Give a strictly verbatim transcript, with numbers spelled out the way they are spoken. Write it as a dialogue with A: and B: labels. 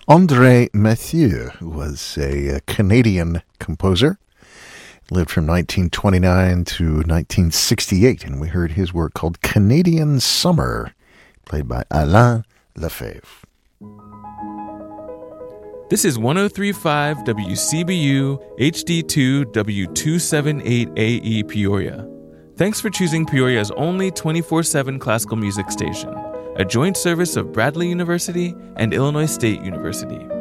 A: André Mathieu was a, a Canadian composer. Lived from nineteen twenty-nine to nineteen sixty-eight, and we heard his work called Canadian Summer, played by Alain Lefebvre.
B: This is one oh three point five W C B U H D two W two seventy-eight A E Peoria. Thanks for choosing Peoria's only twenty-four seven classical music station, a joint service of Bradley University and Illinois State University.